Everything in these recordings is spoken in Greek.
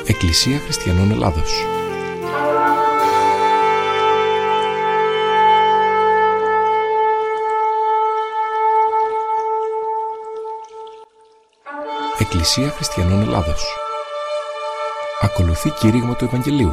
Εκκλησία Χριστιανών Ελλάδος. Εκκλησία Χριστιανών Ελλάδος. Ακολουθεί κήρυγμα του Ευαγγελίου.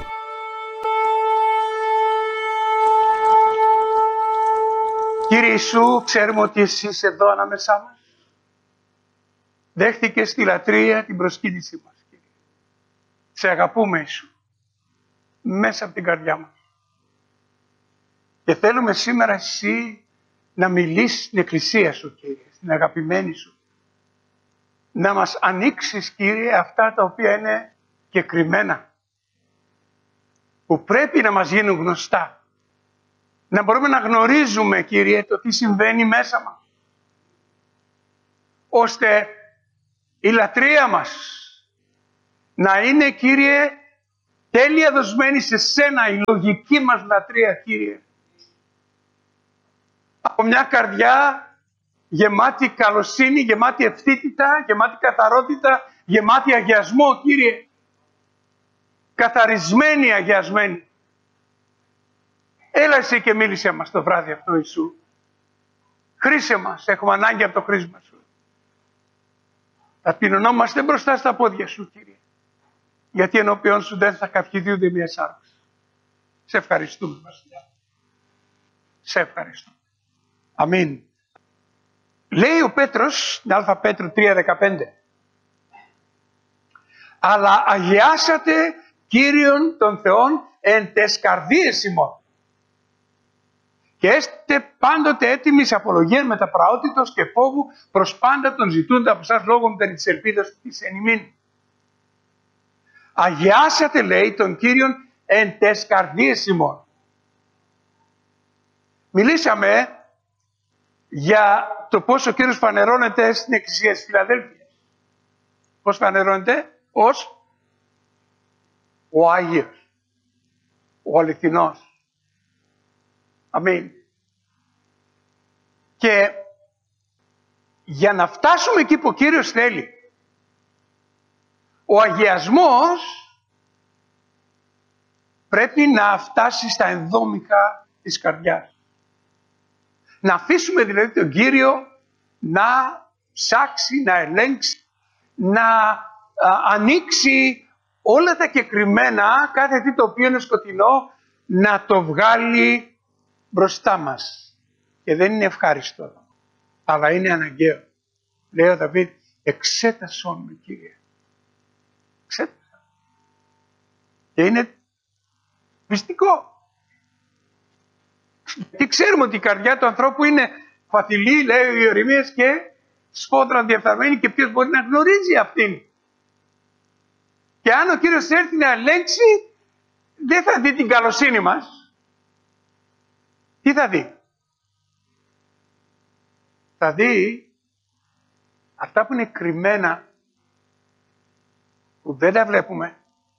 Κύριε Ιησού, ξέρουμε ότι εσύ είσαι εδώ ανάμεσά μας. Δέχτηκες στη λατρεία την προσκύνησή μας, Κύριε. Σε αγαπούμε, Ιησού, μέσα από την καρδιά μας. Και θέλουμε σήμερα εσύ να μιλήσεις στην Εκκλησία σου, Κύριε, στην αγαπημένη σου. Να μας ανοίξεις, Κύριε, αυτά τα οποία είναι κεκριμένα, που πρέπει να μας γίνουν γνωστά. Να μπορούμε να γνωρίζουμε, Κύριε, το τι συμβαίνει μέσα μας, ώστε η λατρεία μας να είναι, Κύριε, τέλεια δοσμένη σε σένα, η λογική μας λατρεία, Κύριε. Από μια καρδιά γεμάτη καλοσύνη, γεμάτη ευθύτητα, γεμάτη καθαρότητα, γεμάτη αγιασμό, Κύριε. Καθαρισμένη, αγιασμένη. Έλα εσύ και μίλησέ μας το βράδυ αυτό, Ιησού. Χρήσε μας, έχουμε ανάγκη από το χρήσμα σου. Ταπεινωνόμαστε μπροστά στα πόδια σου, Κύριε. Γιατί ενώπιον σου δεν θα καυχηδιούνται μια σάρκα. Σε ευχαριστούμε, Βασιλιά. Σε ευχαριστούμε. Αμήν. Λέει ο Πέτρος, στην Α Πέτρου 3:15. Αλλά αγιάσατε Κύριον των Θεών εν τες καρδίες ημών. Και έστε πάντοτε έτοιμοι σε απολογία με τα πραότητος και φόβου προς πάντα τον ζητούντα από εσάς λόγω περί της ελπίδας της εν ημίν. Αγιάσατε, λέει, τον Κύριον εν τες καρδίες ημών. Μιλήσαμε για το πώς ο Κύριος φανερώνεται στην Εκκλησία της Φιλαδέλφειας. Πώς φανερώνεται? Ως ο Άγιος, ο αληθινός. Αμήν. Και για να φτάσουμε εκεί που ο Κύριος θέλει, ο αγιασμός πρέπει να φτάσει στα ενδόμηχα της καρδιάς. Να αφήσουμε δηλαδή τον Κύριο να ψάξει, να ελέγξει, να ανοίξει όλα τα κεκριμένα, κάθε τι το οποίο είναι σκοτεινό, να το βγάλει μπροστά μας. Και δεν είναι ευχάριστο, αλλά είναι αναγκαίο. Λέει ο Δαβίδ, εξέτασον με, Κύριε. Εξέτασα. Και είναι πιστικό. Και ξέρουμε ότι η καρδιά του ανθρώπου είναι φατιλή, λέει ο Ιερεμίας, και σφόδρα διαφθαρμένη, και ποιος μπορεί να γνωρίζει αυτήν. Και αν ο Κύριος έρθει να ελέγξει, δεν θα δει την καλοσύνη μας. Τι θα δει? Θα δει αυτά που είναι κρυμμένα, που δεν τα βλέπουμε,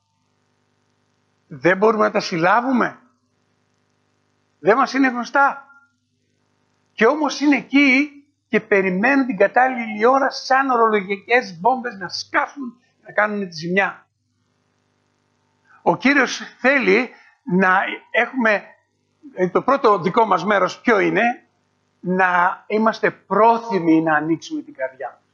δεν μπορούμε να τα συλλάβουμε, δεν μας είναι γνωστά. Και όμως είναι εκεί και περιμένουν την κατάλληλη ώρα σαν ορολογικές βόμβες να σκάσουν, να κάνουν τη ζημιά. Ο Κύριος θέλει να έχουμε, το πρώτο δικό μας μέρος ποιο είναι? Να είμαστε πρόθυμοι να ανοίξουμε την καρδιά μας.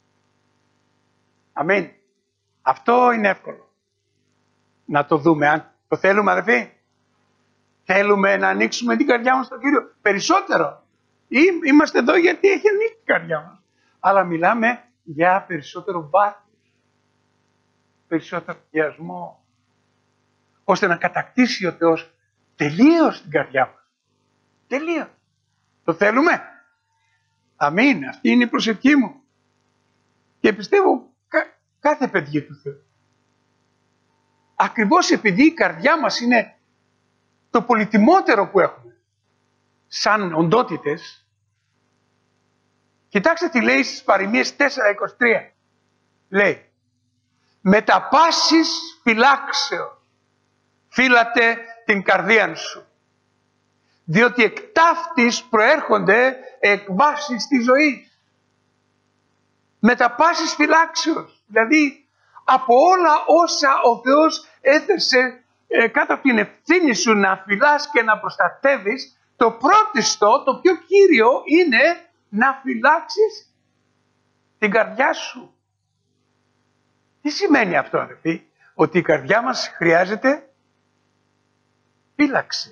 Αμήν. Αυτό είναι εύκολο να το δούμε. Αν το θέλουμε, αδελφοί, θέλουμε να ανοίξουμε την καρδιά μας στον Κύριο περισσότερο. Ή είμαστε εδώ γιατί έχει ανοίξει την καρδιά μας. Αλλά μιλάμε για περισσότερο βάθος, περισσότερο αγιασμό, ώστε να κατακτήσει ο Θεός τελείως την καρδιά μας. Τελείως. Το θέλουμε? Αμήν. Αυτή είναι η προσευχή μου. Και πιστεύω κάθε παιδί του Θεού. Ακριβώς επειδή η καρδιά μας είναι το πολυτιμότερο που έχουμε σαν οντότητες, κοιτάξτε τι λέει στις Παροιμίες 4:23. Λέει, με τα πάσης φυλάξεως φύλατε την καρδία σου, διότι εκ ταύτης προέρχονται εκβάσεις της ζωής. Με τα πάσης φυλάξεως, δηλαδή από όλα όσα ο Θεός έθεσε κάτω από την ευθύνη σου να φυλάς και να προστατεύεις, το πρώτιστο, το πιο κύριο είναι να φυλάξεις την καρδιά σου. Τι σημαίνει αυτό, αδελφοί? Ότι η καρδιά μας χρειάζεται φύλαξη.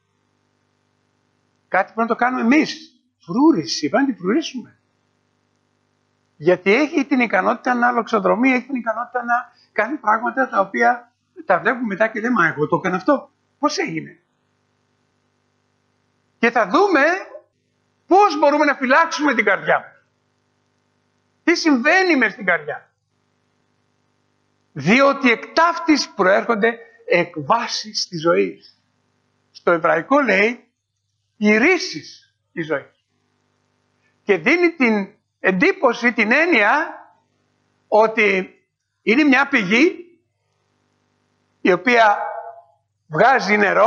Κάτι που να το κάνουμε εμείς. Φρούρηση, πρέπει να την φρουρίσουμε. Γιατί έχει την ικανότητα να λοξοδρομεί, έχει την ικανότητα να κάνει πράγματα τα οποία τα βλέπουμε μετά και λέμε, μα εγώ το έκανα αυτό. Πώς έγινε? Και θα δούμε πώς μπορούμε να φυλάξουμε την καρδιά μας. Τι συμβαίνει μες στην καρδιά? Διότι εκ ταύτης προέρχονται εκβάσεις της ζωής. Στο εβραϊκό λέει οι ρύσεις της ζωής. Και δίνει την εντύπωση, την έννοια ότι είναι μια πηγή η οποία βγάζει νερό